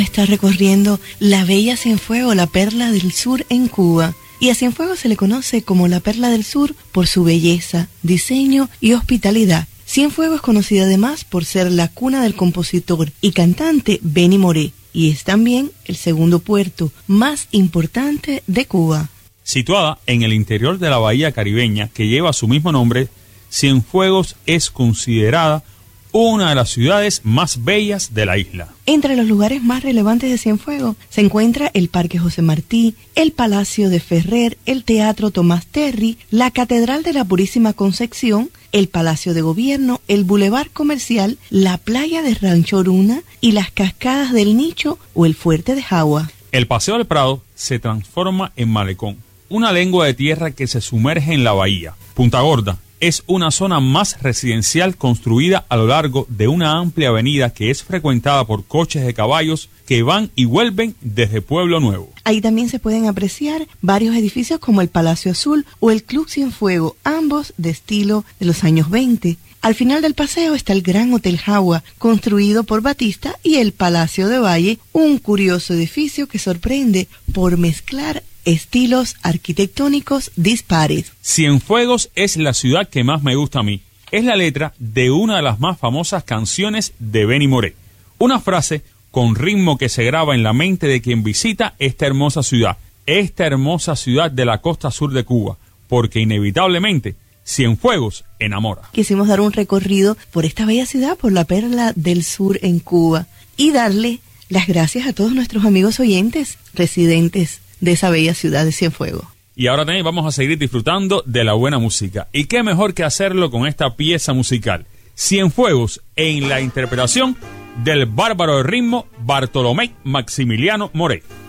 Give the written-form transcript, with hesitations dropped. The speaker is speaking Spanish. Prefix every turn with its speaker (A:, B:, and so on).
A: está recorriendo la bella Cienfuegos, la perla del sur en Cuba. Y a Cienfuegos se le conoce como la perla del sur por su belleza, diseño y hospitalidad. Cienfuegos es conocida además por ser la cuna del compositor y cantante Benny Moré, y es también el segundo puerto más importante de Cuba.
B: Situada en el interior de la bahía caribeña que lleva su mismo nombre, Cienfuegos es considerada una de las ciudades más bellas de la isla.
A: Entre los lugares más relevantes de Cienfuegos se encuentra el Parque José Martí, el Palacio de Ferrer, el Teatro Tomás Terry, la Catedral de la Purísima Concepción, el Palacio de Gobierno, el Boulevard Comercial, la playa de Rancho Oruna y las cascadas del Nicho o el Fuerte de Jagua.
B: El Paseo del Prado se transforma en malecón, una lengua de tierra que se sumerge en la bahía. Punta Gorda es una zona más residencial construida a lo largo de una amplia avenida que es frecuentada por coches de caballos que van y vuelven desde Pueblo Nuevo.
A: Ahí también se pueden apreciar varios edificios como el Palacio Azul o el Club Cienfuegos, ambos de estilo de los años 20. Al final del paseo está el Gran Hotel Jagua, construido por Batista, y el Palacio de Valle, un curioso edificio que sorprende por mezclar estilos arquitectónicos dispares.
B: Cienfuegos es la ciudad que más me gusta a mí. Es la letra de una de las más famosas canciones de Benny Moré. Una frase con ritmo que se graba en la mente de quien visita esta hermosa ciudad de la costa sur de Cuba, porque inevitablemente Cienfuegos enamora.
A: Quisimos dar un recorrido por esta bella ciudad, por la perla del sur en Cuba, y darle las gracias a todos nuestros amigos oyentes, residentes de esa bella ciudad de Cienfuegos.
B: Y ahora también vamos a seguir disfrutando de la buena música. Y qué mejor que hacerlo con esta pieza musical, Cienfuegos, en la interpretación del bárbaro de ritmo Bartolomé Maximiliano Moré.